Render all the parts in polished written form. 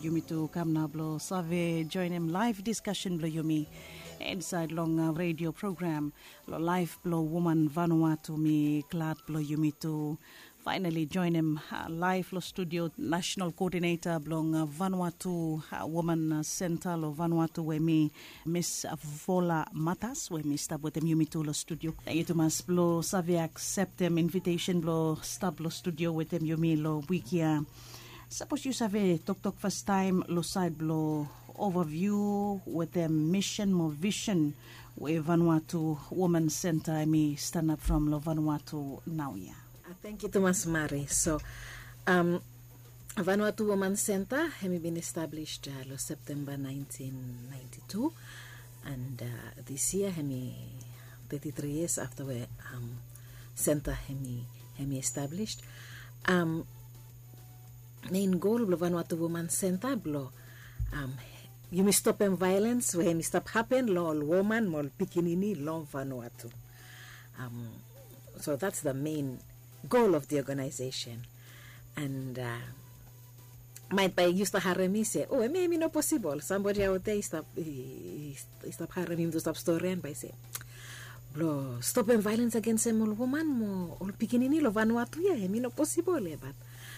Yumi to come now blow save join him live discussion blow Yumi inside long radio program lo live blow woman Vanuatu me glad blow Yumi to finally join him live lo studio national coordinator blong Vanuatu woman center lo Vanuatu where me Miss Vola Matas where me stop with them Yumi to lo studio you to mas blow save accept them invitation blow stop lo studio with them Yumi lo wikia. Suppose you have talk first time lo side blow overview with the mission or vision where Vanuatu Women Center I may stand up from lo Vanuatu now yeah. Thank you Thomas Mari. So Vanuatu Women Center has been established lo September 1992 and this year has 33 years after the center has established. Main goal of Vanuatu Women Center blo you may stop violence where you stop happen lo woman mol pikinini lo Vanuatu. So that's the main goal of the organization. And might by used to harem say, oh, maybe not possible. Somebody out there stop harem to stop story and by say, blo stop violence against a woman mo ol pikinini lo Vanuatu yeah, not possible but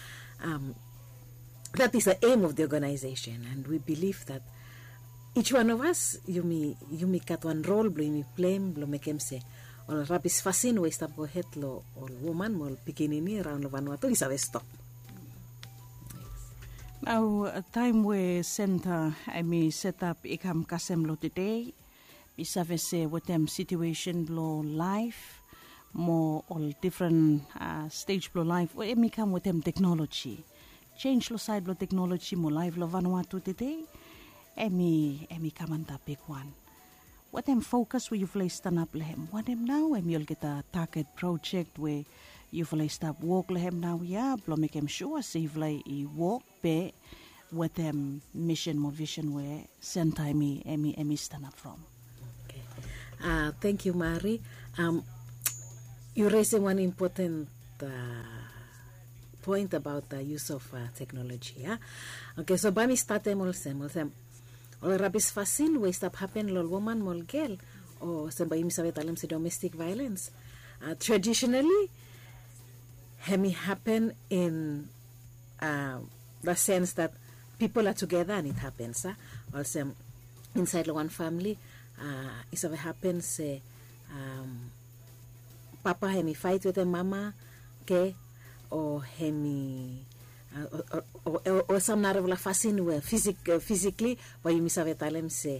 that is the aim of the organization, and we believe that each one of us, you may cut one role, you may play, you make him say, or rabis fasin, we stop go head lo, or woman, or pikinini around Vanuatu, is a stop. Now, a time where center, I may set up ikam kasem lo today, bisave say what them situation blow life, more all different stage blow life, where me come with them technology. Change lo side lo technology mo live lo Vanuatu today. Emi kamanta big one. What them focus where you play stand up lehem. What them now you'll get a target project where you play stop walk lehem now yeah. Blo make him sure see play walk be with them mission mo vision where center emi stand up from. Okay. Thank you, Mari. You raising one important point about the use of technology. Yeah? Okay, so by me start them all or rabis fasin we stop happen lol woman mol girl or sabay mi sabi talam si domestic violence. Traditionally, hemi happen in the sense that people are together and it happens. Also inside one family, it sabi happens say papa hemi fight with the mama, okay. Or hemi or some narrow fasin where physically but you miss have talem say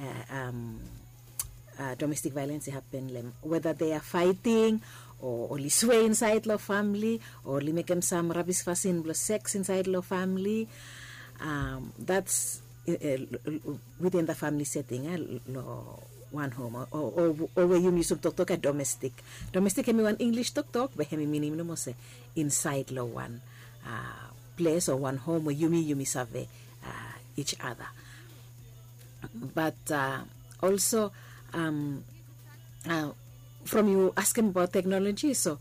domestic violence happen whether they are fighting or only sway inside the family or only make them some rabis fasin plus sex inside the family. That's within the family setting one home or where you used to talk a domestic hemi one English talk but hemi meaning no say inside lo one place or one home where you serve each other. But also from you asking about technology, so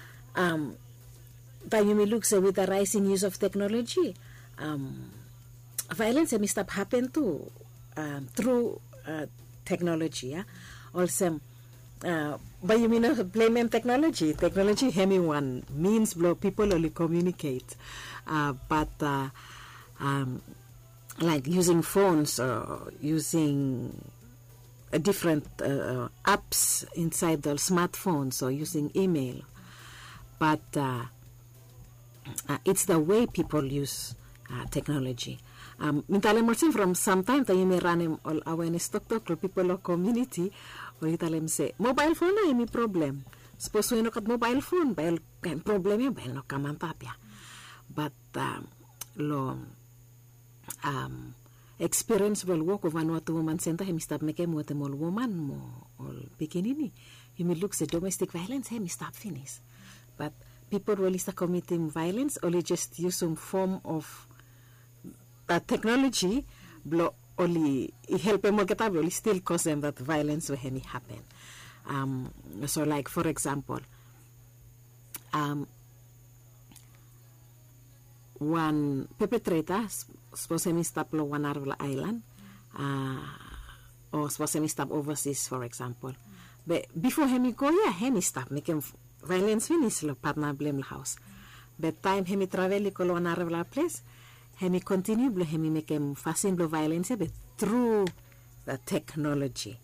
that you may look say with the rising use of technology, violence may stop happen too through technology. Yeah? Also but you mean blame technology hemi one means blow people only communicate but like using phones or using different apps inside the smartphones or using email but it's the way people use technology. From sometimes that you may run all awareness talk people or community or you tell them say mobile phone na may problem. Suppose we no kat mobile phone by problem yung by no kamantapya. But experience will work of Vanuatu Women Center hemi stop make mo temol woman mo or pikinini. You may look say domestic violence hemi stop finish. But people really start committing violence only just use some form of technology blow only help them get up only still cause them that violence will any happen. So like for example one perpetrator suppose hemi stop lo one arvla island, or suppose hemi stop overseas, for example. But before hemi go, hemi stop, make him violence finish lo partner blame house. But time hemi travel ko lo one arvla place, hemi continue blo hemi make him fasten blo violence, but through the technology,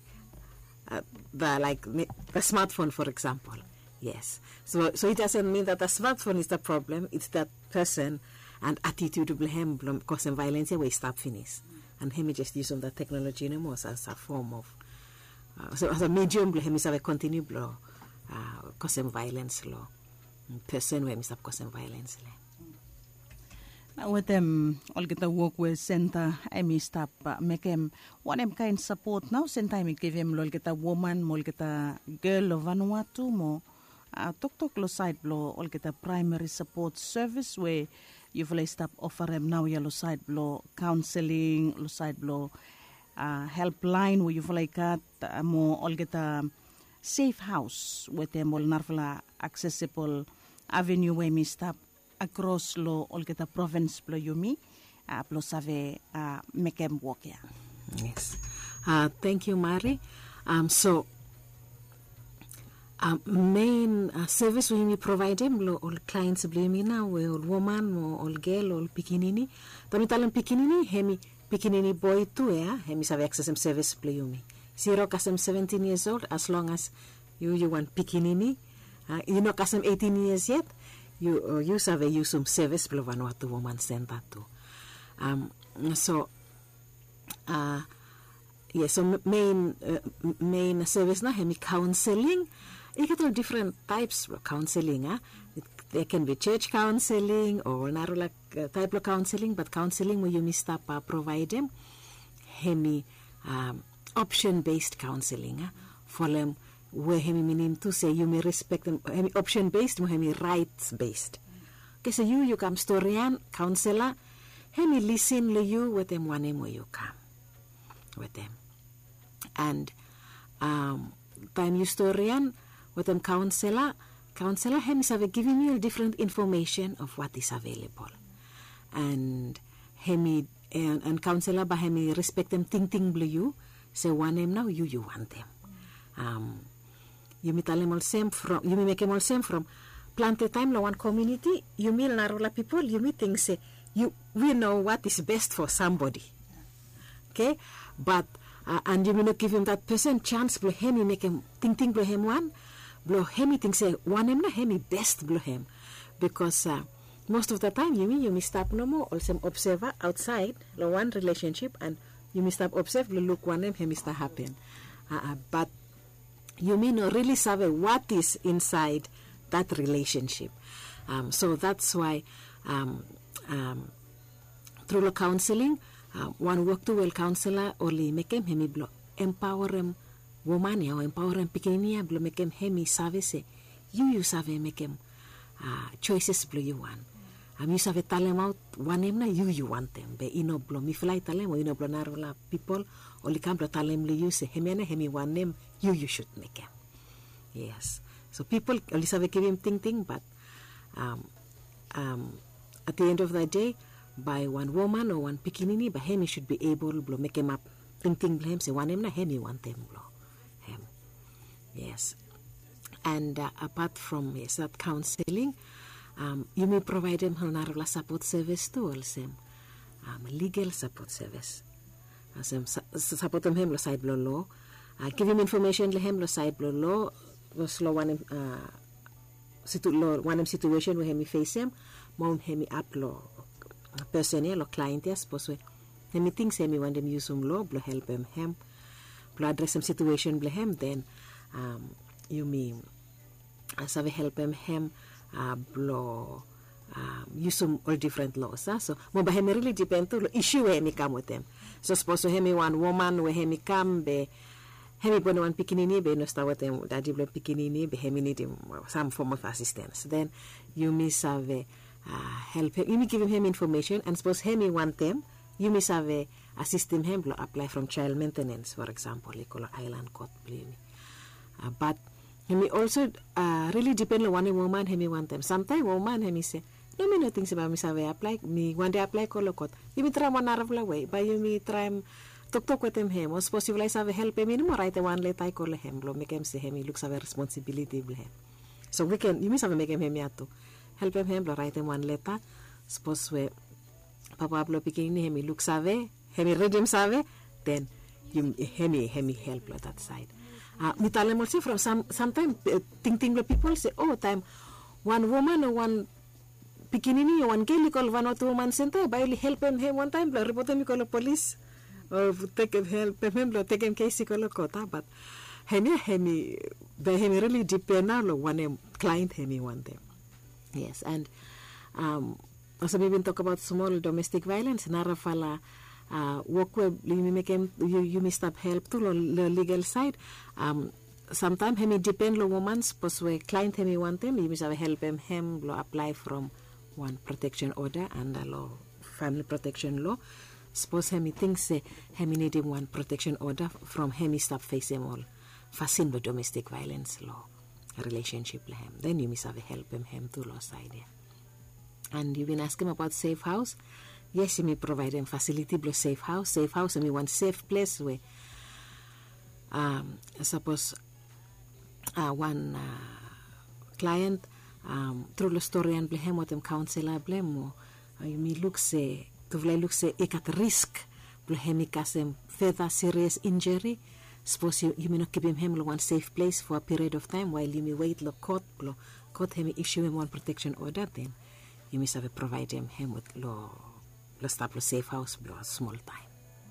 the smartphone, for example. Yes. So it doesn't mean that the smartphone is the problem. It's that person and attitude to blame causing violence where stop finish. And him just use the technology as a form of so as a medium him is a continue blow causing violence law. Person where stop causing violence. Now with them all get to work with center I stop make him one them kind support now center me give him all get a woman, all get a girl of Vanuatu mo tok lo side blow all get a primary support service where you will stop offer them now yellow side blow counseling lo side blow helpline where you will like at more all get a safe house with them all narvala accessible avenue where me stop across lo all get a province blow yumi blow save make them walk here. Yes. Thank you, Mari. So main service we provide them all clients blamina all woman all girl all pikinini tami talang pikinini hemi pikinini boy too hemi have access some service blayumi 0 kasem 17 years old as long as you want pikinini you know kasem 18 years yet you have a use some service blow Vanuatu woman center too so so main service na hemi counseling. You get all different types of counseling. There can be church counseling or another type of counseling, but counseling where you must provide them hemi option-based counseling. For them, where hemi meaning to say you may respect them hemi option-based, hemi rights-based. Okay, so you come historian counselor, hemi listen to you with them one name where you come with them, and time historian. With them counselor him is giving you different information of what is available, and hemi and counselor by hemi respect them ting blue you say one name now you want them you may tell them all same from you may make them all same from planted time la one community you mean narola people you may think say we know what is best for somebody, okay, but and you may not give him that person chance blow him you make him ting blow him one blow him think say one him na him best blow him because most of the time you may stop no more also observer outside the one relationship and you may stop observe look one him start happen but you may not really sabe what is inside that relationship so that's why through the counseling one work to well counselor only make him blow empower him woman or empower him pikinia blow make him hemi service you save make him choices blow you want you save tell him out one name na you want them be ino blow me fly tell him or ino blow narola people only come blow tell him you say hemi one name you should make him. Yes, so people only save give him thing but at the end of the day by one woman or one pikinini but hemi should be able blow make him up thing blow him say one name na hemi want them blow him. Yes, and apart from that counseling you may provide them a support service too also legal support service support them him side blow law give him information him side blow law was law one situation where him face him mom him up law personnel or client suppose him thinks him want them use some law blow help him blow address some situation blow him then you may as help him blow use some all different laws so mo ba him really depend to issue where me come with them so suppose him one woman where him come be him born one pikinini be no start with them daddy blow pikinini be him need some form of assistance then you may have help him you may give him information and suppose him want them you may have assist him blow apply from child maintenance for example like island court but he may also really depend on one woman he may want them. Sometimes woman he may say No mi no things about mi sabe apply mi one day apply ko lokot. Yumi try one arvla way, but yumi try tok with him was possible I have help him mo right one let I call him lo make him say him he looks have a responsibility him. So we can you miss have make him yato. Help him lo write him one letter. Suppose we papa blo picking him he looks have him read him save then you him help lo that side. Mi tell also from sometimes think people say oh time one woman or one pikinini or one girl call one or two woman center by help him one time lo report him call police. Or take him help him lo take him case ko kota but hemi really depend on one client hemi one day. Yes, and also we talk about small domestic violence nara fala work web you must have help to the legal side. Sometimes hemi depend lo woman suppose we client hemi one time you must have help him lo apply from one protection order and the law family protection law. Suppose hemi thinks hemi need him one protection order from hemi stop face him all facing the domestic violence law relationship him. Then you must have help him to law side. Yeah. And you been asking about safe house. Yes, you may provide him facility plus safe house. Safe house I mean one safe place where suppose one client through the story and blame what him counselor blame you may look say ik at risk hemi kasem further serious injury. Suppose you may not keep him in one safe place for a period of time while you may wait court hemi issue him one protection order then you must have provide him with stop safe house small time.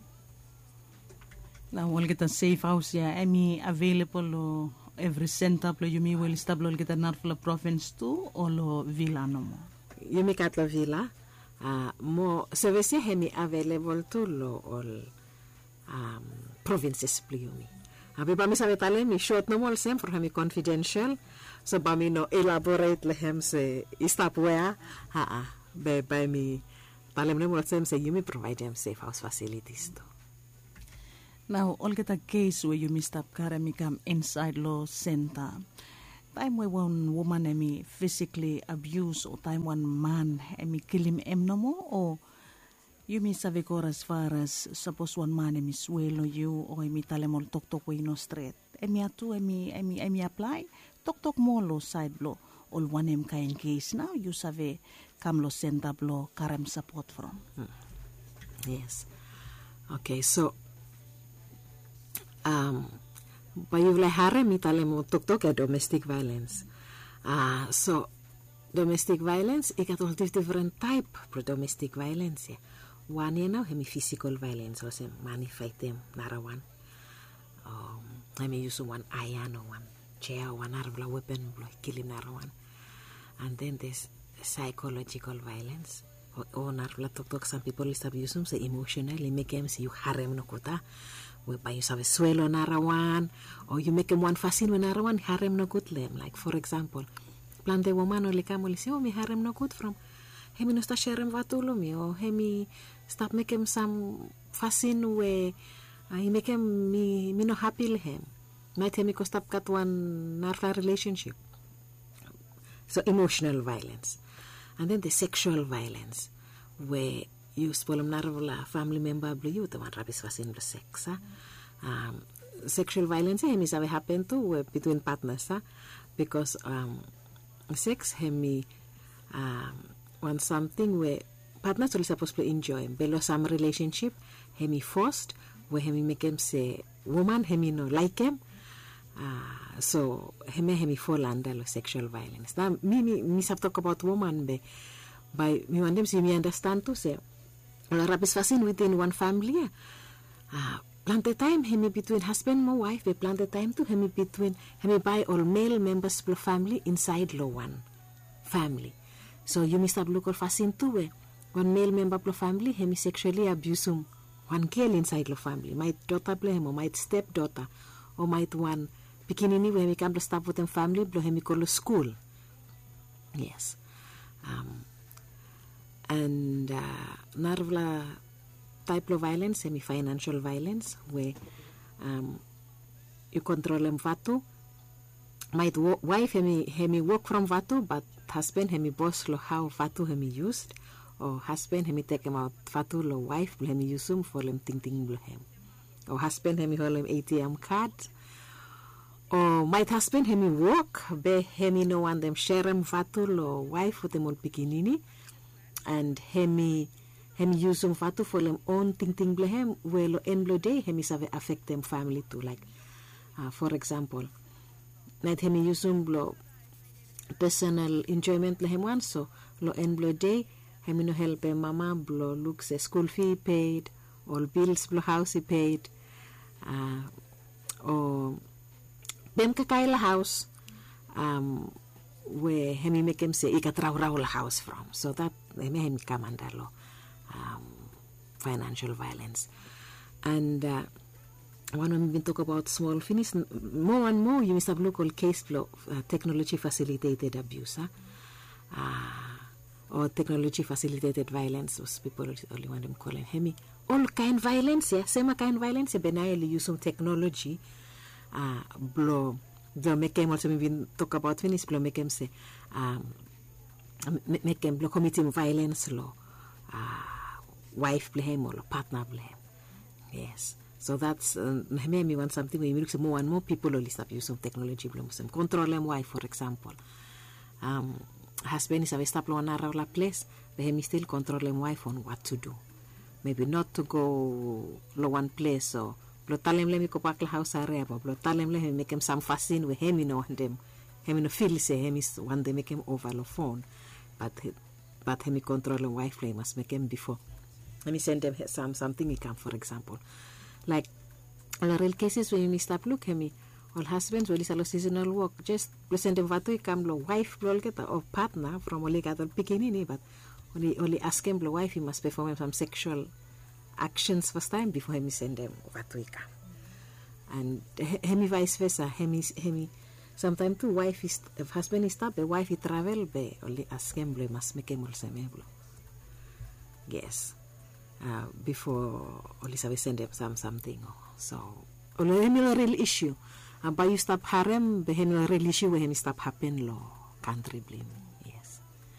Now we'll get a safe house any available every center you may will stop get a Narfla province too or villa no more. You make at la villa. More service hemi available to lo all provinces plumi. Abi ba mi sabi tale mi short no more same for hemi confidential. So ba mi no elaborate lehem se stop where by mi tale no more same say you may provide them safe house facilities too. Now all get a case where you missed up karami come inside law center. Time where one woman physically abuse or time one man kill him no more or you miss have as far as suppose one man swallow you or talemol tok way no straight. Atu apply tok more law side law all one kind case now you save come lo center law karem support from. Yes. Okay, so Bayuvla harem italemo tok domestic violence. So domestic violence ikat different type of domestic violence. Yeah. One now hemi physical violence also manifest them narawan. I may use one iron or one chair or one arvla weapon blow killing narawan. And then there's psychological violence. Or narvla tok some people is abuse them say emotionally make them see you harem no kota. Whereby you have a swallow narawan, or you make him one fasin when narawan harem no good lem. Like for example, plan the woman only come only say, oh me harem no good from hemi no sta sherem vatulumi or hemi stop make him some fasin where he make him me no happy him. Might hemi ko stop cut one narva relationship. So emotional violence. And then the sexual violence where you spolum narvala family member blue you the one rabis was in the sex. Sexual violence hemi have happen to between partners because sex hemi want something where partners are supposed to enjoy below some relationship hemi forced where hemi make him say woman hemi no like him so hemi fall under sexual violence. Now me have talk about woman by me want them see me understand to say rabis fasin within one family. Plan the time hemi between husband and wife. We plan the time to hemi between hemi by all male members of the family inside lo one family. So you must have local fasin too. One male member of the family hemi sexually abuse one girl inside the family. Might daughter play him or might stepdaughter or might one pikinini when we come to stop with them family blow hemi call school. Yes. And narvla type of violence, semi-financial violence, where you control them vatu. Might wife hemi work from vatu, but husband hemi boss lo how fatu hemi used, or husband hemi take him out fatu lo wife blo hemi usum for lem ting blo hem, or husband hemi holem ATM card, or my husband hemi work be hemi no one them share him fatu lo wife with them all pikinini, and hemi usum fatu for them own ting blo hem we lo en blo day hemi save affect them family too, like for example night hemi usum blo personal enjoyment le hem one, so lo en blo day hemi no help mama blo looks a school fee paid, all bills blo house paid, or bem kakaila house where hemi make him say ikatraw la house from, so that hemi come under law financial violence. And when we talk about small finish, more and more you must have local case law, technology facilitated abuse, or technology facilitated violence, was people only want them calling hemi. All kind violence, yeah, same kind violence, benign use of technology, blow. The make him also even talk about finish, blow make him say, make him blow committing violence law, wife blame or partner blame, yes. So that's me want something where you look more and more people only stop using technology. Control them wife, for example. Husband is a stop on a place, but he still control them wife on what to do. Maybe not to go to one place, or tell him let me go back to the house area, but tell him let me make him some fascin with him, you know, and them him no feel say him is one day make him over the phone, but him control the wife play must make him before. Let me send them something he can, for example. Like in the real cases when you stop look at me, all husbands will listen seasonal work. Just send them vatu come lo wife blo get or partner from only got pikinini, but only ask him lo wife he must perform some sexual actions first time before him send them vatu come. And hemi vice versa, hemi sometimes too wife is if husband is stop, the wife he travel be only ask him blo must make him also blo. Yes. Before Olisabe send them something. So, only a real issue. But you stop harem, but a real issue where he stop happen lo country blame. Yes.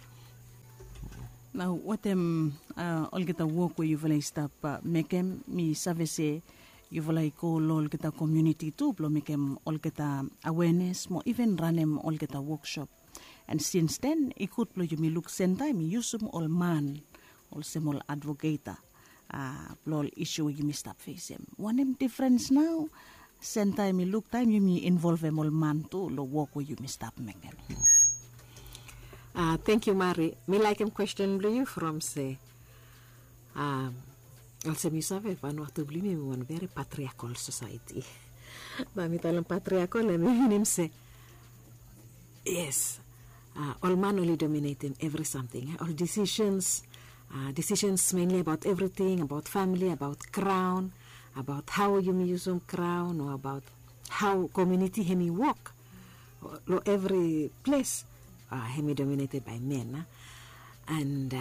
Now, what all get a work where you will stop make him me service you will call all get a community too, blow make him all get a awareness, more even run him all get a workshop. And since then, it could blow you me look same time, use some all man, all small advocate. Blol issue you may stop face him. One difference now, same time you look time you may involve him all man too, lo work where you may stop making. Thank you, Mary. Me like him question you from say, also me save Vanuatu me one very patriarchal society. But me tell him patriarchal and me him say, yes, all man only dominating every something, all decisions mainly about everything, about family, about crown, about how you use some crown, or about how community hemi work. Every place hemi dominated by men. And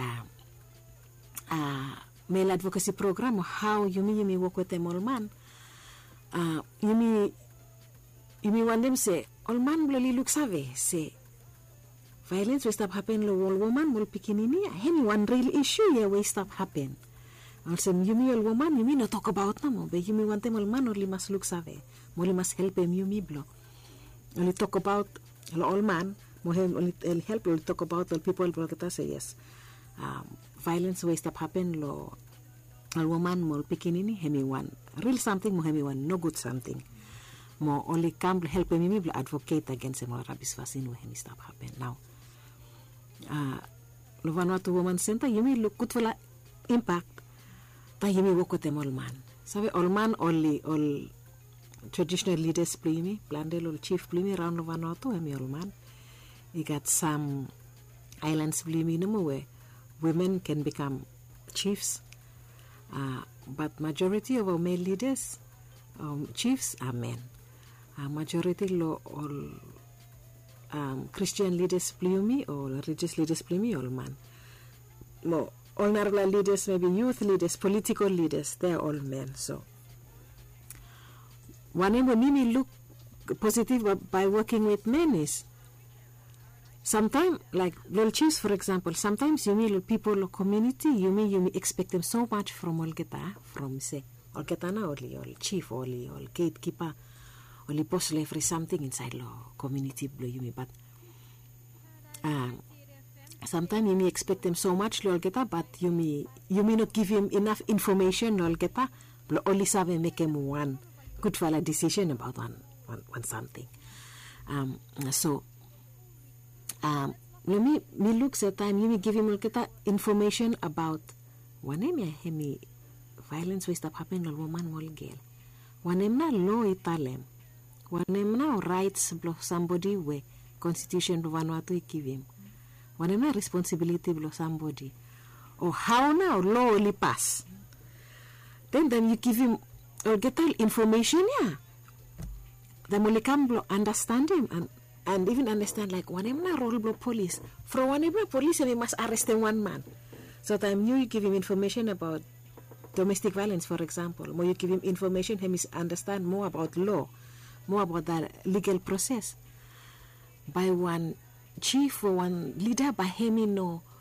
male advocacy program, how you may work with them all man. You may want them say, all man really look savvy, say, violence will stop happen lo all woman will pikinini. Any one real issue yeah will stop happen. Also you me all woman you me not talk about no but you me want them all man only must look save. Only must help him you me blo. Only talk about all man. Only help only talk about all people blo that say yes. Violence will stop happen lo all woman will pikinini. Hemi one real something mo hemi one no good something. Mo only come help me blo advocate against him or rabis vaccine when hemi stop happen now. Vanuatu Women Center, you may look good for impact. But you may work with them all man. So all man only all traditional leaders play me, Blandel or chief play me around Vanuatu, and me all man. You got some islands play me no more where women can become chiefs. But majority of our male leaders, chiefs are men. Majority all Christian leaders play me or religious leaders play me all man. More honorable leaders, maybe youth leaders, political leaders, they're all men. So whenever Mimi look positive by working with men is sometimes, like little chiefs, for example, sometimes you meet people of community, you may expect them so much from Olgeta, from say, Olgetana, or chief, or gatekeeper, or post slavery, something inside law community, but sometimes you may expect them so much, Olgeta, but you may not give him enough information, Olgeta, but only sabe make him one good for a decision about one something. Me looks at time, you may give him information about one hemi violence waste up happen on woman or girl. One na law italem. One na rights blow somebody we constitution do Vanuatu give him. One na responsibility blow somebody. Or how now law only pass. Then you give him or get all information, yeah. The Molicam understand him and even understand like whenever role blow police. For whenever police we must arrest one man. So time you give him information about domestic violence, for example. More you give him information, he must understand more about law, more about the legal process. By one chief or one leader, by him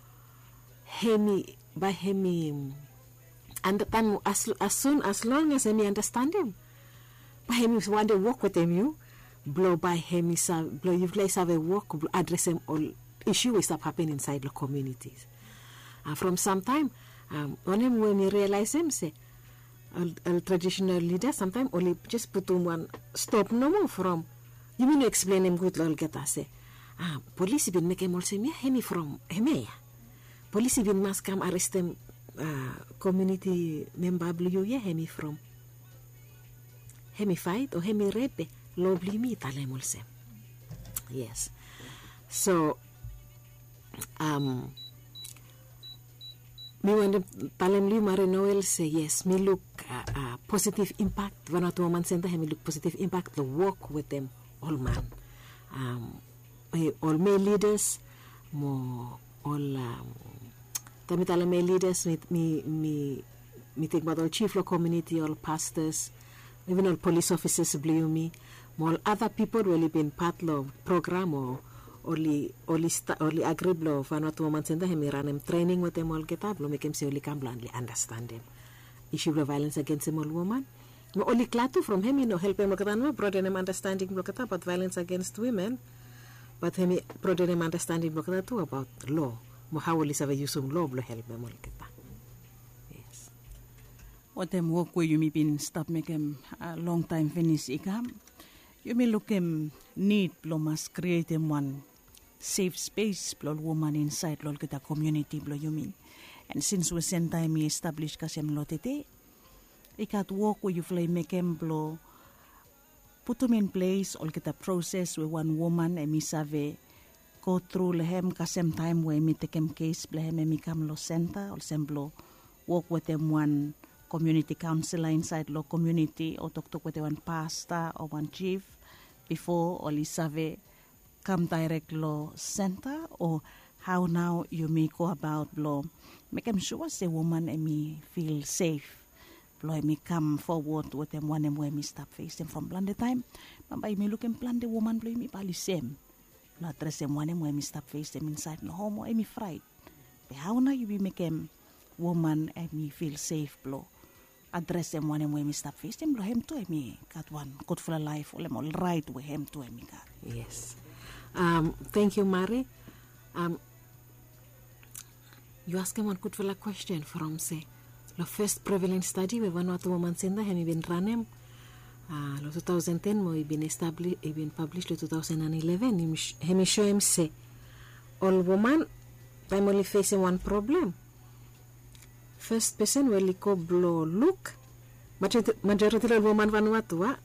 and the time as long as he understand him. By him is one day work with him you blow by him is blow you guys have a work address him all issue is up happening inside the communities. From some time when we realize him say a traditional leader sometimes only just put on one stop no more from you mean to explain him good lol get say police been make him also me hemi from hemi police been must come arrest him community member blue yeah hemi from hemi fight or hemi rape lovely me talem also. Yes, so me when the Talemli Mare Noel say yes, me look positive impact. Vanuatu Woman Center, me look positive impact. The work with them all man, all male leaders, more all Tamitala male leaders. Me think about all chief law community, all pastors, even all police officers. Blue me, more other people will be in part of program or. Only agree blow Vanuatu Woman Center hemi run him training with them all get up make him say only can bluntly understand him issue of violence against him all woman no only clatu from him help him look broaden him understanding look at about violence against women but him broaden him understanding look at too about law mo how only save use of law blow help him all get yes what them work where you may been stop make him a long time finish ikam you may look him need blow must create him one safe space blow woman inside lol kita community blow you mean and since we send time we establish kasem lotete ikat work where you fly make him blow put them in place all kita process with one woman and me save go through lehem kasem time where me take him case lehem me come lo center or semblo work with them one community counselor inside lo community or talk with one pastor or one chief before only save come direct law center or how now you may go about law make them sure say woman and me feel safe blow me come forward with them one and where me stop face them from plan the time but by me looking plan the woman blow me probably same not dress them one and where me stop face them inside no home or me fright but how now you be make them woman and me feel safe blow address them one and where me stop face them blow him to me got one good for a life or all right with him to me got yes. Thank you, Mary. You ask him one good for a question from say the first prevalence study we Vanuatu Woman Center have been running 2010 we been established been published in 2011 he show him say all woman time only facing one problem first person will go blow look majority of woman Vanuatu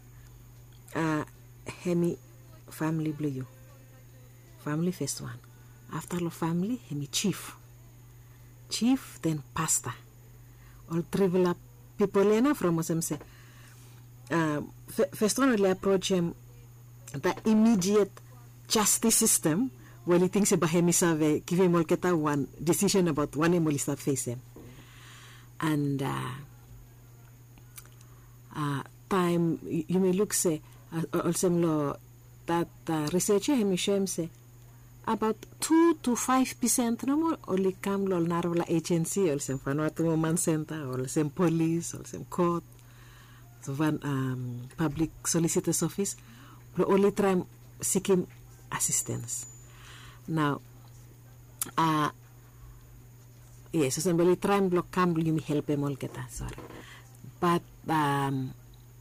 hemi family blue you family first one after the family hemi chief then pastor all trivial people lena from us say first one will approach him the immediate justice system where he thinks about him save give him all get one decision about one him will start face him and time you may look say also that researcher him show him say about 2 to 5% no more only come lo narula agency or some Vanuatu Women Center or some police or some court, so public solicitor's office, we only try seeking assistance. Now, yes, so somebody try and block come you me help them all get that, sorry. But time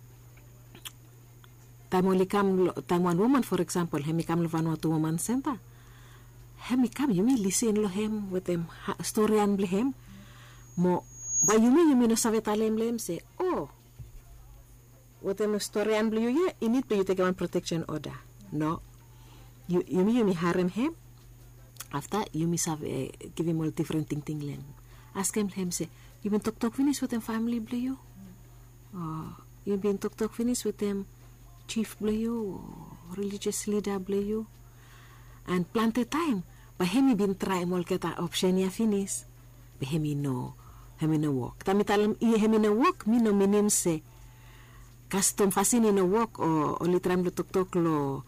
only come time one woman, for example, hemi come lo Vanuatu Women Center. Hemi come you me listen lo hem with them story and blehem. Mo ba you me no save talem say, oh, what them story and ble you need to take one protection order. No. You me harem him. After you me have give him all different thing len. Ask him say, you been talk finish with them family ble you? You been talk finish with them chief ble you or religious leader ble you? And plenty time. But hemi been try all get option ya finish. But hemi no work. Tami talam hemi no work, mi no minim se custom fasini no work or litram lo tok lo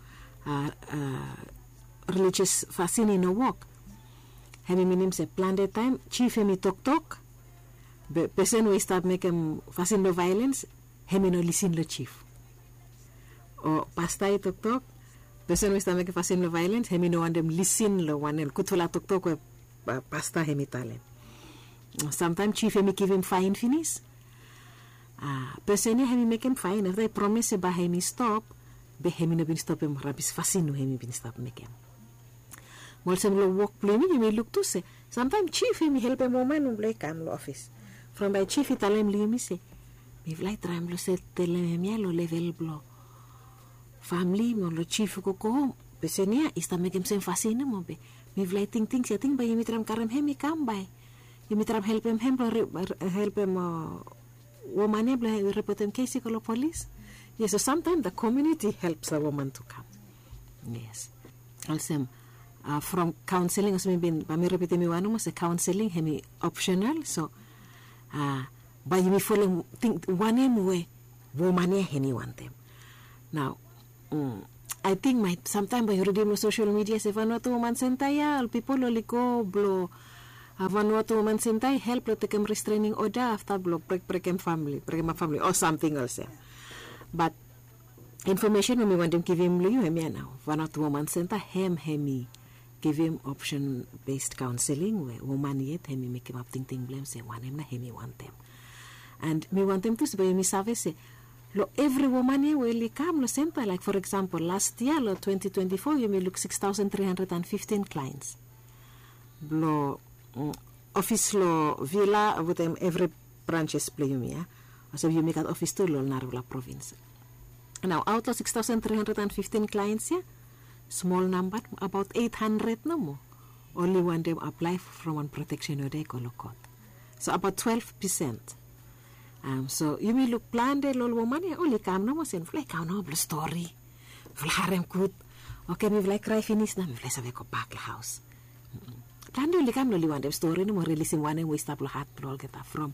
religious fasini no work. Hemi minim se plenty time chief hemi tok. But person we start make him fasin no violence, hemi no listen lo chief. Or pastai tok. Person we start make fasin lo violence, hemi no want them listen lo one and kutula tok pasta hemi talen. Sometimes chief hemi give him fine finish. Person hemi make him fine. If they promise ba hemi stop, be hemi no bin stop him rabis fasin no hemi bin stop make him. Molsem lo work play me you look to say. Sometimes chief hemi help him woman no play come lo office. From by chief italem li me say, me fly tram lo set telem lo level blow. Family mo lo chief ko home. Pesenia ista make him sem fasina mo be. Me fly think ya think ba yumi tram karem hemi come by. Yumi tram help him woman able report him case ko lo police. Yes, so sometimes the community helps a woman to come. Yes. Also from counseling as me been ba me repeat me wano mo sa counseling hemi optional so ba yumi follow think one way woman heni want them. Now I think sometimes by reading social media se Vanuatu Women Center ya people liko blo Vanuatu Women Center help lo take restraining order after blo break family or something else. But information when we want them give him you hemi now Vanuatu Women Center hemi give him option based counseling where woman yet hemi make him up think blame say one him na hemi want them and me want them to say me save say lo every woman will come lo center like for example last year lo 2024 you may look 6,315 clients lo office lo villa with them every branches play you me so you make an office to lo Narula province. Now out of 6,315 clients small number about 800 no more only one them apply from one protection order ko court so about 12%. So you may look plan de lol woman only come no sen fly ka no story flarem kut okay me like cry finish na me fly save ko back la house plan de only come no one dem story no more releasing one we stop lo hat all get from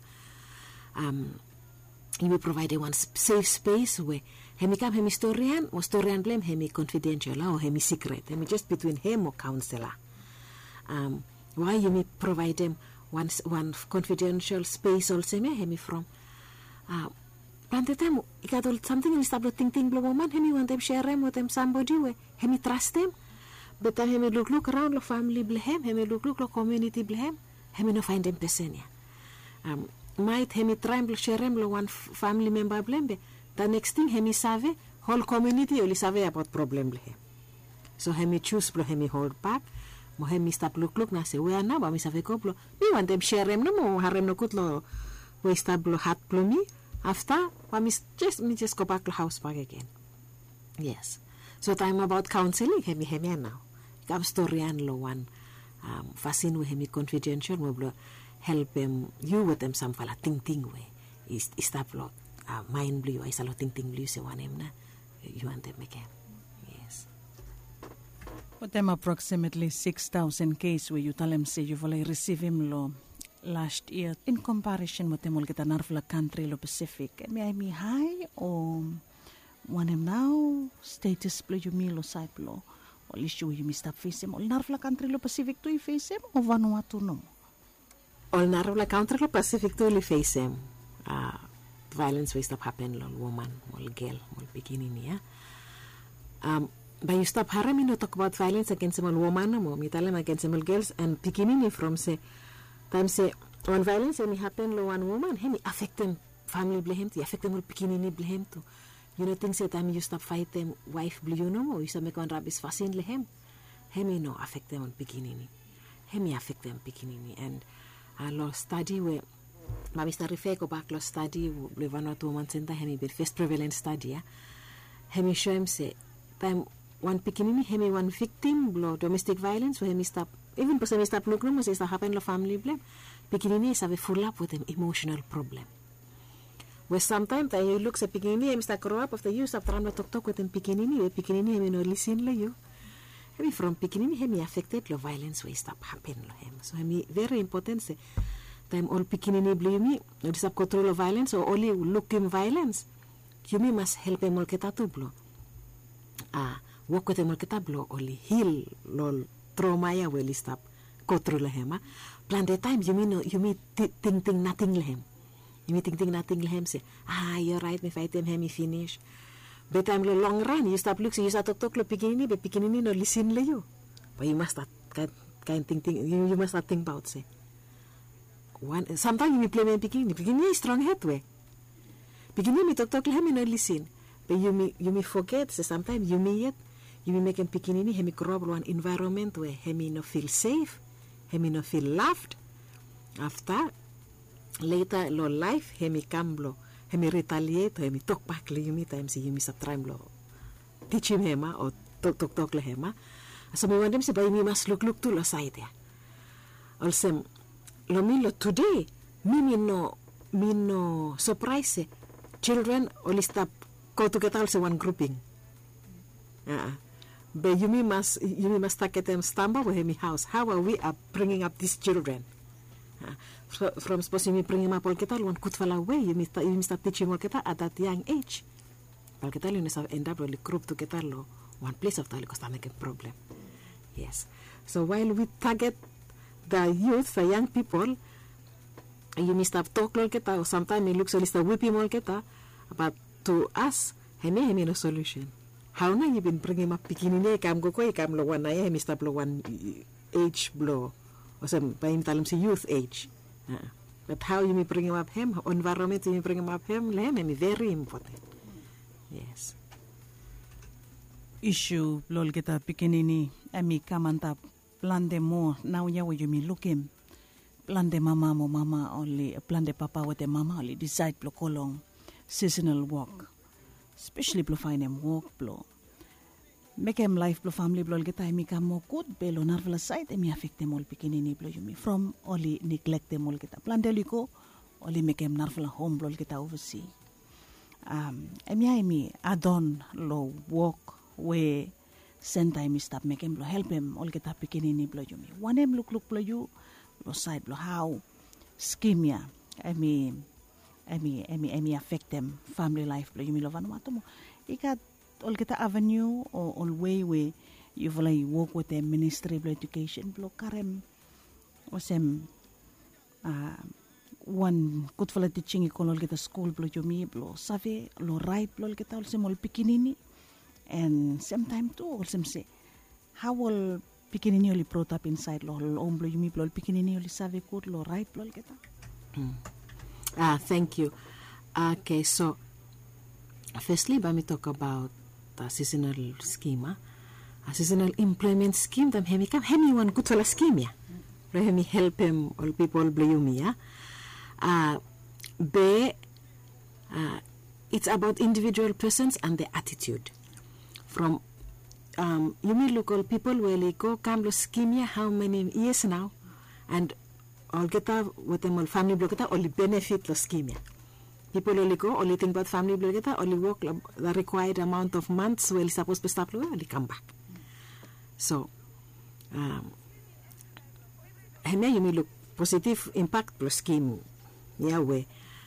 you will provide one safe space where hemi come hemi historian blame hemi confidential or hemi secret hemi just between him or counselor why you may provide them one confidential space also me hemi from plenty time you got something in stable think blow woman hemi want them share them with them somebody where hemi trust them but then hemi look around the family blame hemi look the community blame hemi no find them person might hemi try and share them one family member blame the next thing hemi save whole community only save about problem blame so hemi choose blow hemi hold back mo hemi stop look na say where na ba mi save ko blow me want them share them no mo harem no kutlo we stop blow hat blow me after me just go back to house back again. Yes, so time about counseling hemi now come story and lo one fasin we hemi confidential mo blow help them you with them some fala ting way is stop blow mind blue I salo ting blue se one na you want them again. Yes, for them approximately 6,000 case where you tell them say you will receive him lo last year in comparison with them all get another country lo Pacific may I me high or one now status blue you me lo side blow ol issue yumi stop face ol narfla country lo Pacific to face o Vanuatu no. Ol narfla country lo Pacific to face violence way stop happen lo woman ol girl ol bikini niya. But you stop harami no talk about violence against small woman mo mitalam against small girls and pikinini from say time say when violence any happen lo one woman hemi affect them family blame to affect them all pikinini blame to you know things that time you stop fight them wife blame you know you stop make one rabis fasin lehem hemi no affect them all pikinini hemi affect them pikinini and lo study where maybe start refer go back lo study le Vanuatu woman center hemi be first prevalent study hemi show him say time one pikinini hemi one victim blow domestic violence so hemi stop even person hemi stop look no say start happen lo family blame pikinini is have full up with an emotional problem where sometimes you look sa pikinini hemi start grow up after you stop trying to talk with them pikinini hemi no listen lo you hemi from pikinini hemi affected lo violence way stop happen lo hemi so hemi very important say time all pikinini blame no stop control of violence or only look him violence you must help him all kita to blow work with him all kita blow only heal lo trauma ya will stop control lo hema plan the time you mean think nothing lo him you mean think nothing lo him say you're right me fight him me finish but time lo long run you stop look you start talk lo pikinini but pikinini no listen lo you but you must start kind think you must start think about say one sometimes you play me pikinini is strong head way pikinini me talk lo him no listen but you me forget so sometimes you may make him pikinini hemi grow up one environment where hemi no feel safe hemi no feel loved after later lo life hemi come hemi retaliate hemi talk back lo yumi times yumi sa try lo teach him hema or talk lo hema so me wonder say by me must look to lo side ya also lo me lo today me no surprise children only stop go together also one grouping but you must take them stumble with hemi house how are we bringing up these children from suppose you bring him up all kita one good fella way you start teaching all kita at that young age all kita you end up really group together lo one place of the because that make a problem yes so while we target the youth the young people you must stop talk lo kita or sometimes it looks like start whipping all kita but to us hemi no solution how na you been bringing up pikinini kam go lo one ay hemi stop lo one age blow or some by him talam si youth age but how you bring him up him environment you bring him up him hemi very important yes issue lol kita pikinini ami kamanta plan de mo now ya you me look him plan de mama only plan de papa with the mama only decide lo kolong seasonal work especially blo find him work blo make him life blo family blo kita mi kamo good belo narvala side mi affect them all pikinini blo yumi from only neglect them all kita plan deliko only make him narvala home blo kita oversee mi adon lo work we send time stop make him blo help him all kita pikinini blo yumi one him look blo you lo side blo how scheme ya mi affect them family life blo yumi lo Vanuatu mo ikat all kita avenue or all way you like work with the ministry of education blo karem wasem one good for teaching ikon kita school blo yumi blo save lo right blo kita all semol pikinini and same time too all say how will pikinini only brought up inside lo blo yumi blo pikinini only save good lo right blo kita thank you. Okay, so firstly, let me talk about the seasonal scheme. A seasonal employment scheme. Them hemi one good for a scheme ya. Hemi help him all people blame me ya. It's about individual persons and their attitude. From you may look all people will go come lo scheme ya how many years now, and all get with them all family block only benefit lo scheme ya. People only go, only think about family block only work the required amount of months well supposed to stop only come back. So you may look positive impact lo scheme yeah where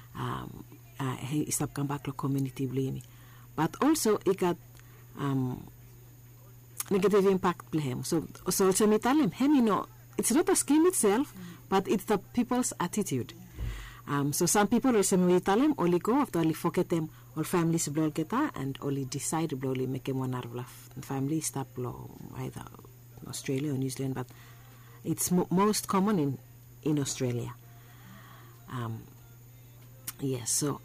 he stop come back lo community blame. But also it got negative impact play. So me tell him, it's not a scheme itself, but it's the people's attitude. So some people also me tell him, only go after only forget them, all families blow kita, and only decide blow only make him one family stop blow either Australia or New Zealand, but it's most common in Australia. Yes, so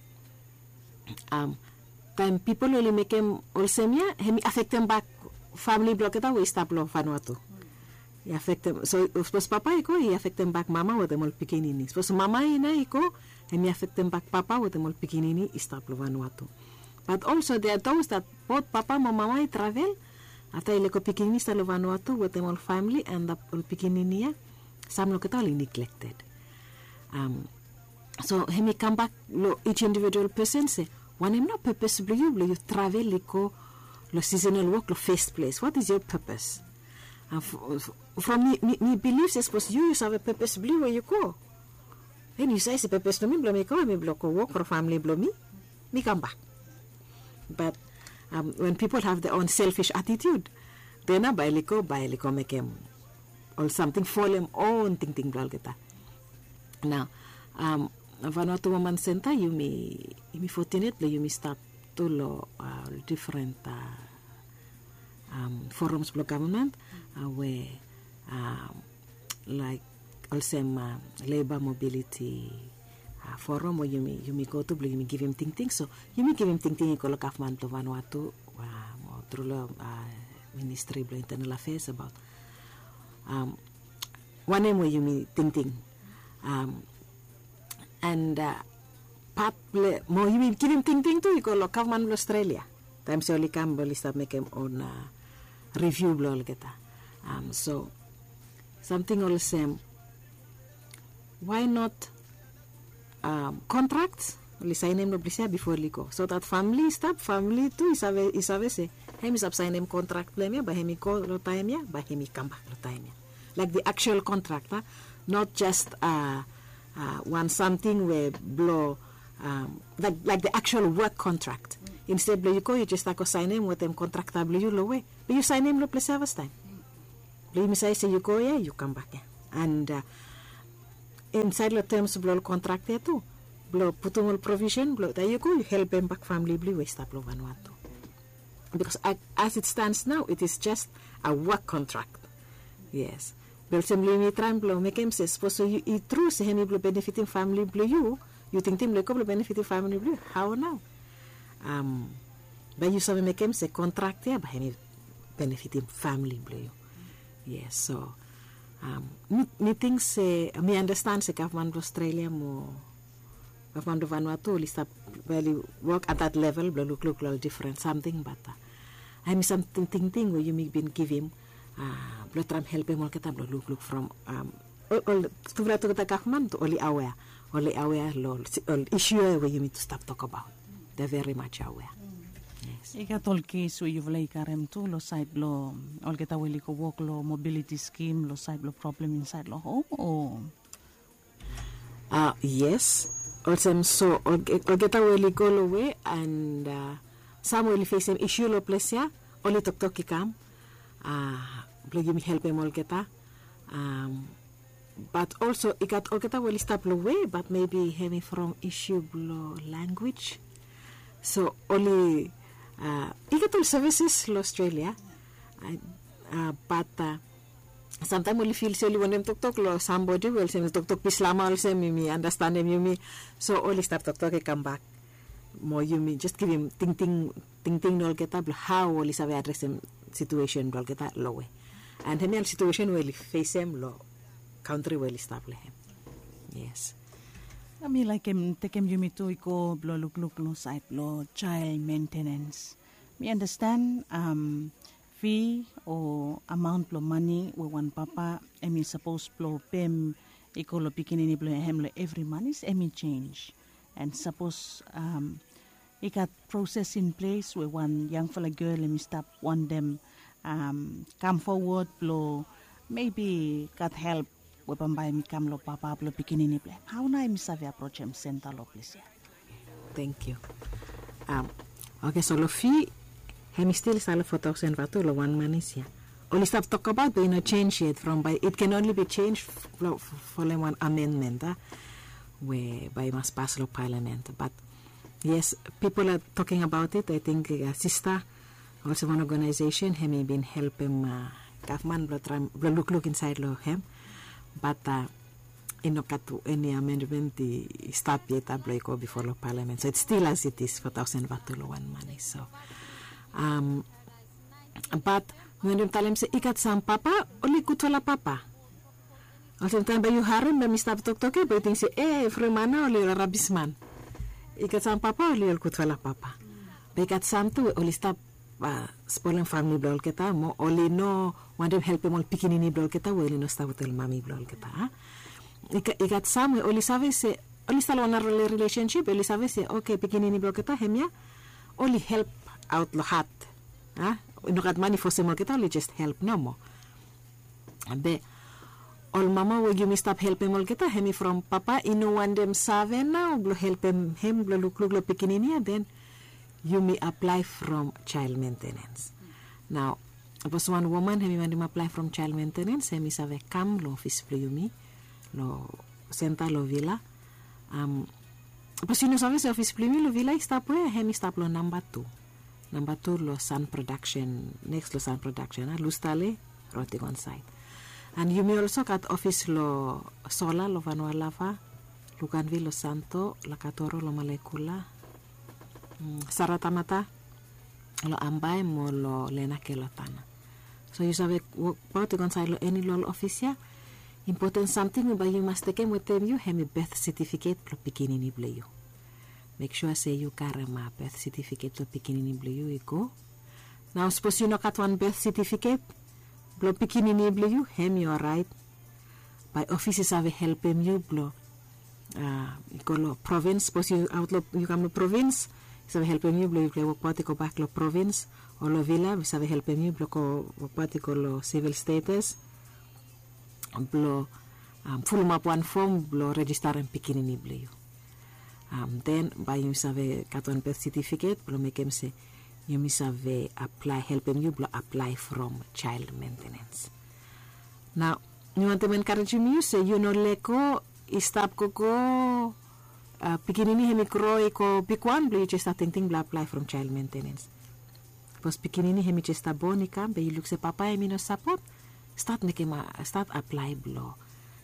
time people only make him also hemi affect them back family block kita we stop blow Vanuatu. He affect them. So suppose papa iko he affect them back mama with them all pikinini. Suppose mama ina iko hemi affect them back papa with them all pikinini stop blow Vanuatu. But also there are those that both papa and mama travel after ileko pikinini stop blow Vanuatu with them all family and the all pikinini some lo kita all neglected. So hemi come back lo each individual person say one him no purpose you travel liko lo seasonal work lo first place. What is your purpose? From me beliefs, I suppose you have a purpose blue where you go. Then you say, purpose to me, blow me go, me blow work for family, blow me come back. But when people have their own selfish attitude, then by liko make them or something for them own ting blow kita. Now, Vanuatu Women Center, you may fortunate, you may start to lo different forums for government where like also labor mobility forum where you may go to you may give him ting so you may give him ting ko government of Vanuatu through ministry of internal affairs about one name where you may ting and part more you may give him ting to you go government of Australia times only come only start make him on review blow kita. So something also why not contracts only sign him before we go so that family too is say him is sign him contract play by him go lo time ya by him come back lo time ya like the actual contract not just one something where blow like the actual work contract. Instead you go you just sign him with them contract you low way but you sign him lo place service time. You say you go you come back and inside the terms blow contract there too blow put all provision blow there you go you help them back family blue waste up Vanuatu because as it stands now it is just a work contract. Yes, but simply me try blow make him say suppose so you true say him blow benefiting family blue you think him blow benefiting family blue how now but you saw make him say contract there but him benefiting family blue. Yes, so me think say me understand say government of Australia more government of Vanuatu list up really work at that level but look different something but I mean something thing where you may been give him blood tram help him all kita look from all to the government only aware issue where you need to stop talk about they're very much aware. Ika tolki so yuvlay karem tu lo side lo ol kita wili ko work lo mobility scheme lo side lo problem inside lo home or yes also so ol kita wili ko lo way and some will face an issue lo place ya only tok ikam blog you help em ol kita but also ikat ol kita will stop lo way but maybe having from issue lo language so only Ikatul services in Australia, but sometimes we feel silly when them talk lo somebody will say talk pislama also me understand them you me so only start talk come back more you me just give him ting no get up how only sabe address him situation do get low way and any situation will face him lo country will stop him. Yes. I mean, like take him you me to go blow look no side lo child maintenance. Me understand fee or amount lo money we one papa emi suppose blow pem iko lo pikinini blow hem lo every month is emi change and suppose got process in place where one young fella girl emi stop one them come forward blow maybe got help we pambay mi kam lo papa lo pikinini plan. How na mi sabi approach em center lo please. Thank you. Okay, so lo fee Hemi still sala 4,000 watu lo 1 manis ya. Only stuff talk about, but change it from by. It can only be changed for one amendment, where by must pass lo parliament. But yes, people are talking about it. I think sister, also one organization, hemi been helping government blo look inside lo him, but inokatu any amendment the stop yet go before lo parliament. So it's still as it is 4,000 watu lo 1 money. So but when you tell him say ikat sam papa oli kutwala papa. Also time ba you harim ba mistap tok toke ba ting say fremana oli rabisman. Ikat sam papa oli kutwala papa. Ba ikat sam tu oli stop spoiling family blol kita mo oli no want help mo pikinini blol kita oli no stop hotel mami blol kita. Ikat sam oli sabe se oli salo na relationship oli sabe se okay pikinini blol kita hemya oli help out lo hat. No got money for some kita only just help no more. Be all mama will you me stop helping all kita hemi from papa ino one them save now blo help him blo look pikinini then you may apply from child maintenance. Now was one woman hemi want to apply from child maintenance hemi save kam lo office blo yumi lo senta lo villa pues you know save office blo yumi lo villa stop where hemi stop lo number 2 lo sun production next lo sun production lustale roti on site and you may also cut office lo sola lo vanua lava lukanvi lo santo la katoro lo malekula saratamata lo ambay mo lo lena kelotana. So you sabe what on site lo any lo office ya important something but you must take with them you have a birth certificate lo pikinini bleyo. Make sure say you carry my birth certificate to pikinini blue you go. Now suppose you not got one birth certificate, blow pikinini blue you, him you are right. By offices have help him you blow. You go lo province, suppose you outlook you come to province, so help him you blow you play work party go back lo province or lo villa, we have help him you blow go work party go lo civil status. Blow full map one form blow register and pikinini blue you. Then by you save katon birth certificate blo make him say you miss have apply help him you blo apply from child maintenance. Now you want to encourage me you say you know leko istap ko pikinini hemi kroi ko pikwan blo you just think blo apply from child maintenance. Pos pikinini hemi just boni kam be you look say papa hemi no support start apply blo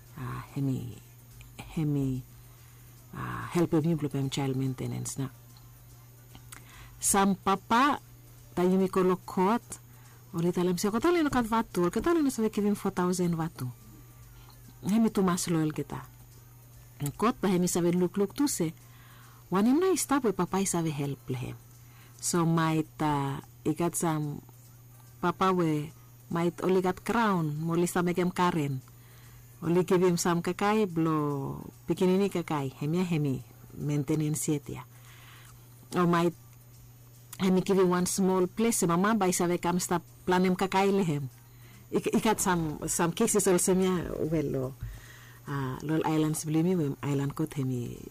hemi help me blow child maintenance na. Sam papa tayo mi ko lokot ori talam siya ko tali no kat vatu ko tali no sabi kivim 4,000 vatu hemi tumas loyal kita kot pa hemi sabi look tu se wanim na stop we papa sabi help lehem so might ikat sam papa we might only got crown moli sa mekem karen oli kivim sam kakai blo pikinini kakai hemi maintenance ya o might hemi kivim one small place mama by save kam sta planem kakai lehem ikat some cases also mia well lol islands blimi we island kot hemi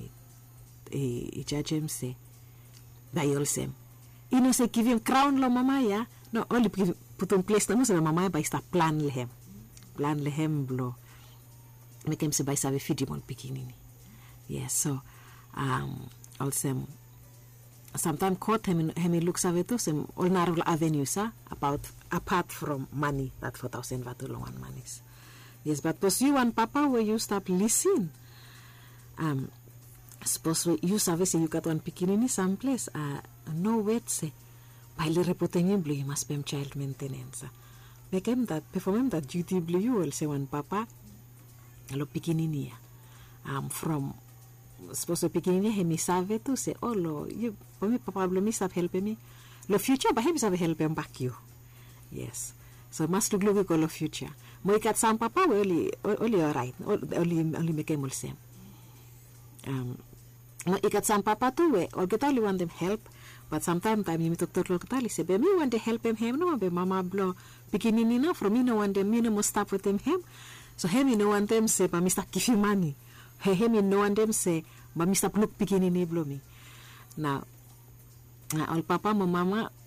i judgem se bayol sem ino se kivim crown lo mama ya no oli putum place tamo sa mama by sta plan lehem blo mekem se by save fidimol pikinini. Yes, so also sometimes court hemi looks save to some all narrow avenues apart from money that 4,000 watu long one monies. Yes, but pos you and papa where you stop listen suppose you save say you got one pikinini someplace no wait say by le reporting you must be child maintenance. Make him that perform him that duty blue you will say one papa lo pikinini from supposed to pikinini hemi save to say oh lo you me papa blo mi save help me lo future but hemi save help him back you. Yes, so must look ko lo future mo ikat sam papa only alright only make him all same mo ikat sam papa too we or get only want them help. But sometimes you talk to Tali say, me want to help him no, be mama blow pikinini na from me no want them, me no must stop with him. So him no want them say, but Mr. Give you money. Him no want them say, but Mr. Look pikinini blow me. Now all papa, mama,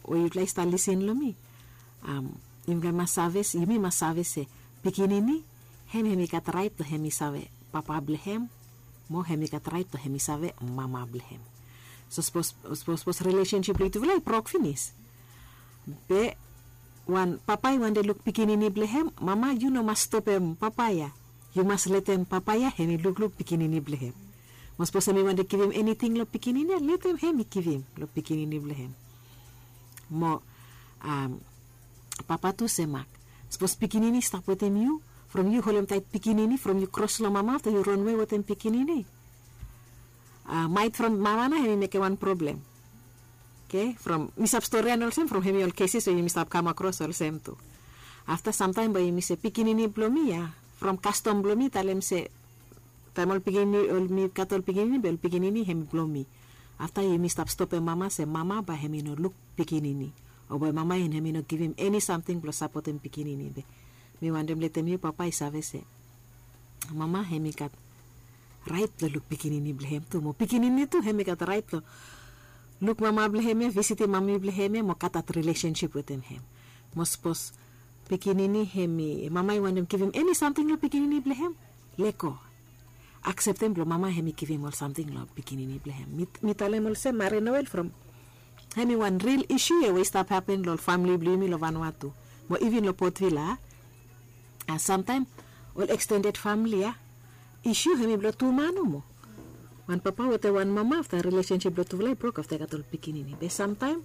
o you like sta listen lo mi. Imble masavese, yumi masavese pikinini hemi kat right to hemi save papa blehem mo hemi kat right to hemi save mama blehem. So suppose relationship itu vlei prok finish. Be wan papa wan de look pikinini blehem mama you no must stop him papaya. You must let him papaya hemi look pikinini blehem. Mo suppose hemi wan de give him anything lo pikinini let him hemi give him lo pikinini blehem. Mo papa tu semak. Suppose pikinini stop with him you. From you holem tight pikinini. From you cross lo mama after you run away with him pikinini. Might from mama na hemi make one problem. Okay? From misap story and also from hemi all cases so you misap come across all same too. After some time by you say pikinini blomi from custom blomi talem se tamol pikinini ol mi katol pikinini bel pikinini hemi blomi. After you misap stop mama say mama ba hemi no look pikinini. O boy mama in hemi no give him any something plus support him pikinini be. Mi wandem let him you papa isave se. Mama hemi kat right lo look pikinini blehem tu mo pikinini tu hemi kat right lo look mama blehem visit mami blehem mo katat relationship with him. Mo suppose pikinini hemi mama want him give him any something lo pikinini blehem leko accept him lo mama hemi give him all something lo pikinini blehem mi talem all se mare noel from hemi one real issue we stop happen lo family blimi lo Vanuatu mo even lo Potvila sometime all extended family issue hemi blo tu manu mo one papa with one mama after relationship blo tu vlei broke after katol pikinini be sometime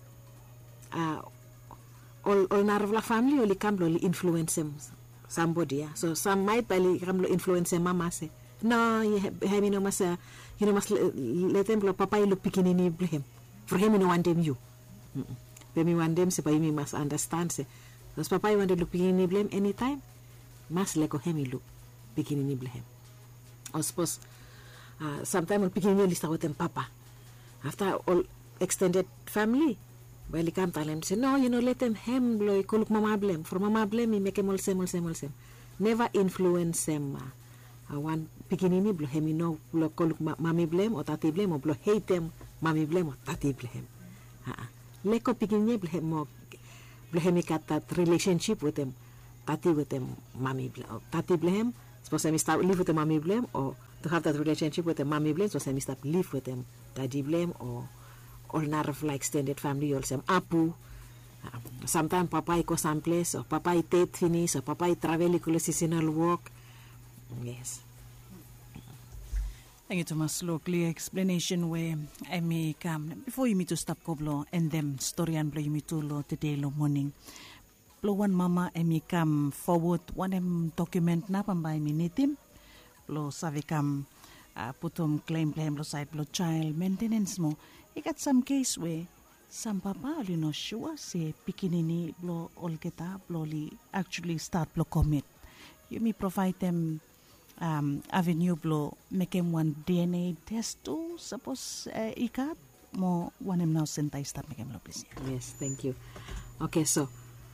all narvla family oli kam lo influence somebody so some might bali kam lo influence mama se no hemi no mas you know mas let them lo papa lo pikinini blehem for him no want them you be mi want them se pa mi mas understand se los papa want lo pikinini blame anytime mas leko hemi lo pikinini blehem or suppose sometimes pikinini lista with them papa after all extended family bali kam talem say no you know let them hem lo ikuluk mama blame for mama blame me make molsem never influence them one pikinini blo hemi no blo kuluk mami blame or tati blame or blo hate them mami blame or tati blame leko pikinini blo mo blo hemi kat that relationship with them tati with them mami blame tati blame suppose me start live with the mami blame or to have that relationship with the mami blame so me start live with them daddy blame or narv like extended family also apu sometimes papa go someplace or papa tate finish or papa travel ikulo seasonal work. Yes. Thank you, Thomas. Lo clear explanation where I may come before you meet to stop koblo and them story and blow you meet to lo today lo morning. Blow one mama I may come forward one document na pambay minitim. Blow save come putum claim lo side blow child maintenance mo. I got some case where some papa you know sure say pikinini blow all kita blowly actually start blow commit. You may provide them avenue blow make him one DNA test too. Suppose ikat mo one him now sentay start make him lo please. Yes, thank you. Okay, so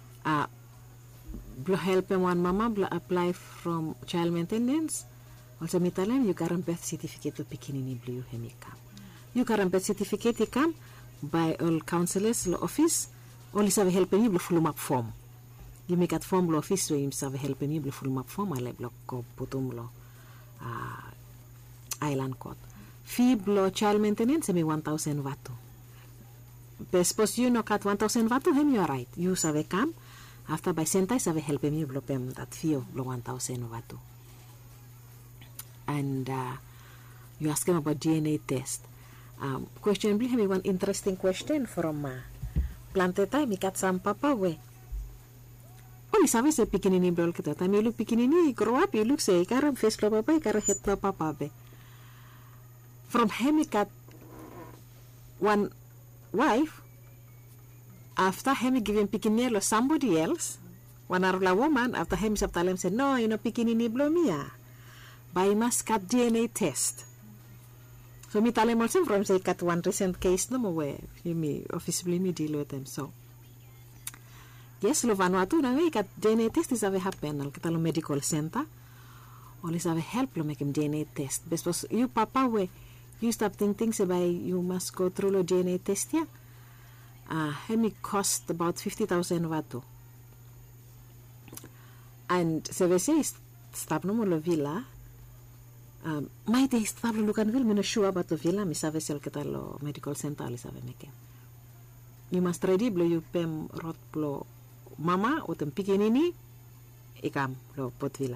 blow help him one mama blow apply from child maintenance. Also mitalam you current birth certificate to pikinini blue you hemi come. You current birth certificate come by all counselors law office. Only have helping you blow full map form. You make at form law office so you have helping you blow full map form. I like block ko putum law island court. Fee blow child maintenance me 1,000 watu. But suppose you know cut 1,000 watu him you are right. You have come after by sentay have helping you blow them that fee of blow 1,000 watu. And you ask him about DNA test. Question bring me one interesting question from plante time ikat some papa we. Only sabi sa pikinini blol kita. Time you look pikinini grow up you look say karam face lo papa karam head lo papa be. From him ikat one wife after him giving pikinini lo somebody else one arla woman after him saptalem say no you know pikinini blow me by must cut DNA test. So me tell him also from say cut one recent case no more you me officially me deal with them so yes lo Vanuatu na way cut DNA test is have happen al kita lo medical center always have help lo make him DNA test because you papa we you stop thinking say by you must go through lo DNA test ya hemi cost about 50,000 watu. And sevese stabno mo lo villa. Mai te stablo lukan vil mina sure about the villa mi save sel kita lo medical center ali save meke. You must ready blo you pem rot blo mama o tem pikinini ikam lo pot villa.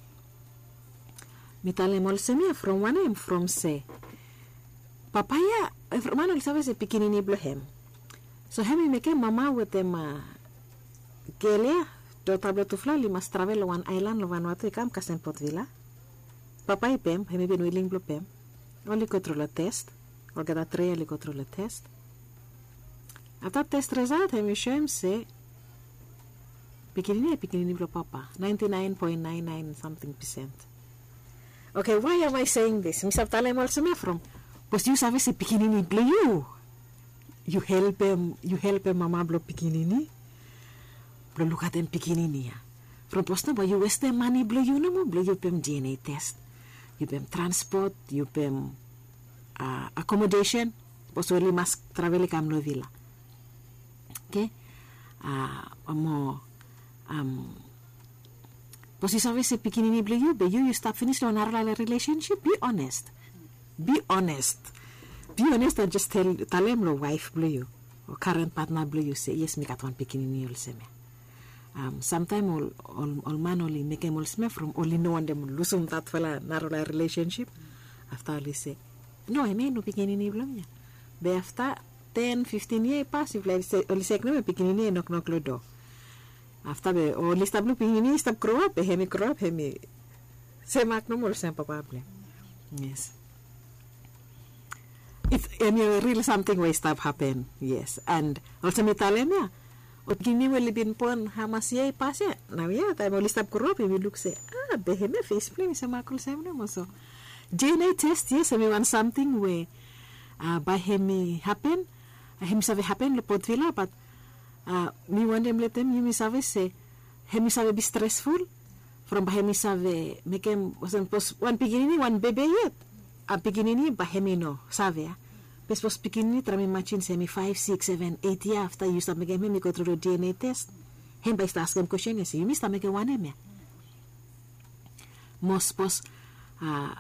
Mitale mol semia from one em from se. Papaya mano li save se pikinini blo hem. So hemi meke mama with them gelia do tablo tufla li mas travel lo one island lo Vanuatu ikam kasen pot villa. Papa pem, hemi ben willing blo pem. Oli control test. Or gada 3 oli control test. Ata test result hemi show se pikinini blo papa. 99.99 something percent. Okay, why am I saying this? Misap tala mo also me from. Pues you sabe se pikinini blo you. You help him mama blo pikinini. Blo look at them pikinini ya. From posto ba you waste money blo you no mo blo you pem DNA test. You pem transport, you pem accommodation. Poso li mas travel kam no villa. Okay? Poso sabe se pikinini blo you, be you stop finish lo narla relationship. Be honest. Be honest. Be honest and just tell him lo wife blo you or current partner blo you say yes me kat one pikinini ol seme. Sometime all man only make him all smell from only no one them lose that fella narrow relationship. After all say no I may no pikinini blom ya. Be after 10-15 years pass if like say only say no pikinini knock lo door. After be only stop pikinini stop grow up hemi say mak no more sem papa blame. Yes. It's really something way stuff happen. Yes. And also me tell him yeah. O gini mo libin pon hamasiyay pase. Now yeah, tayo mo listap kurop, we look say, beheme face play, sa makul sa mo so. DNA test, yes, I want something where by hemi happen, hemi save happen lo pot villa, but me want them let them, you mi save say, hemi save be stressful, from by hemi save, make him, wasn't pos, one piginini, one baby yet, a piginini, by hemi no, save, Pespos pikinini trami machin semi 5, 6, 7, 8 years after you start making me go through the DNA test. Hem by ask them question yes, you must make one em. Most pos